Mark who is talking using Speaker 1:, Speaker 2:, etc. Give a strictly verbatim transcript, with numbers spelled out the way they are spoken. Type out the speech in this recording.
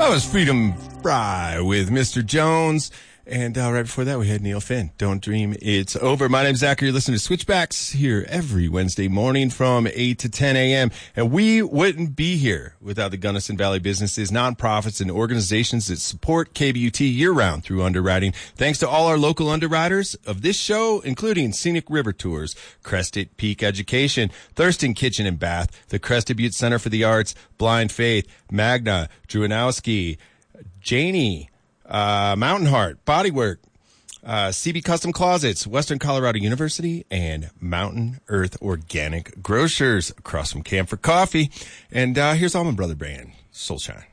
Speaker 1: That was Freedom Fry with Mister Jones. And uh, right before that, we had Neil Finn. Don't dream it's over. My name's Zach. You're listening to Switchbacks here every Wednesday morning from eight to ten a.m. And we wouldn't be here without the Gunnison Valley businesses, nonprofits, and organizations that support K B U T year-round through underwriting. Thanks to all our local underwriters of this show, including Scenic River Tours, Crested Peak Education, Thurston Kitchen and Bath, the Crested Butte Center for the Arts, Blind Faith, Magna, Drewanowski, Janie, Uh, Mountain Heart, Bodywork, uh, C B Custom Closets, Western Colorado University, and Mountain Earth Organic Grocers across from Camphor Coffee. And uh, here's Almond Brother Brand, Soulshine.